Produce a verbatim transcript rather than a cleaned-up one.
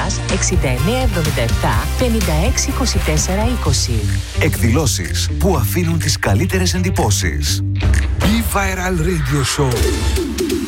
μας εξήντα εννέα εβδομήντα επτά πενήντα έξι είκοσι τέσσερα είκοσι. Εκδηλώσεις που αφήνουν τις καλύτερες εντυπώσεις. Be Viral Radio Show.